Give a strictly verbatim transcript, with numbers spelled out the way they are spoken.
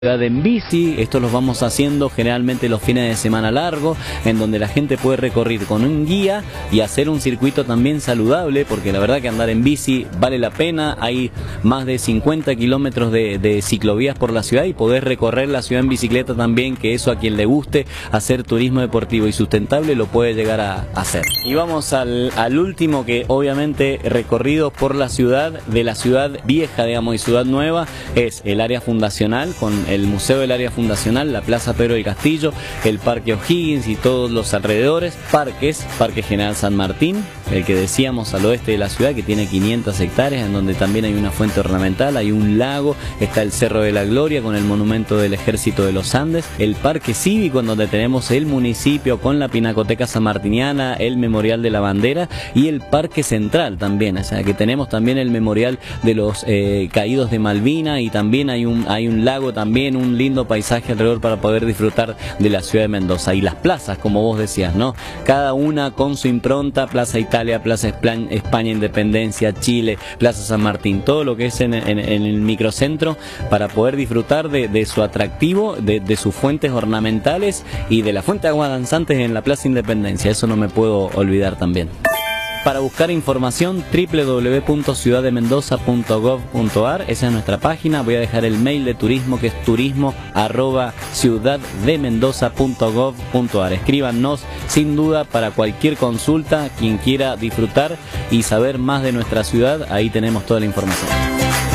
En bici, esto los vamos haciendo generalmente los fines de semana largos, en donde la gente puede recorrer con un guía y hacer un circuito también saludable, porque la verdad que andar en bici vale la pena. Hay más de cincuenta kilómetros de, de ciclovías por la ciudad y poder recorrer la ciudad en bicicleta también, que eso a quien le guste hacer turismo deportivo y sustentable lo puede llegar a hacer. Y vamos al, al último, que obviamente recorrido por la ciudad, de la ciudad vieja, digamos, y ciudad nueva, es el área fundacional, con el Museo del Área Fundacional, la Plaza Pedro del Castillo, el Parque O'Higgins y todos los alrededores, parques, Parque General San Martín, el que decíamos al oeste de la ciudad, que tiene quinientas hectáreas, en donde también hay una fuente ornamental, hay un lago, está el Cerro de la Gloria con el monumento del Ejército de los Andes, el Parque Cívico, en donde tenemos el municipio con la Pinacoteca Sanmartiniana, el Memorial de la Bandera y el Parque Central también, o sea que tenemos también el Memorial de los eh, Caídos de Malvina, y también hay un, hay un lago también, un lindo paisaje alrededor para poder disfrutar de la ciudad de Mendoza. Y las plazas, como vos decías, ¿no? Cada una con su impronta: Plaza Italia, Plaza España Independencia, Chile, Plaza San Martín, todo lo que es en, en, en el microcentro, para poder disfrutar de, de su atractivo, de, de sus fuentes ornamentales y de la fuente de agua danzantes en la Plaza Independencia. Eso no me puedo olvidar también. Para buscar información, w w w punto ciudad de mendoza punto gov punto ar, esa es nuestra página. Voy a dejar el mail de turismo, que es turismo arroba ciudad de mendoza punto gov punto ar. Escríbanos sin duda para cualquier consulta, quien quiera disfrutar y saber más de nuestra ciudad, ahí tenemos toda la información.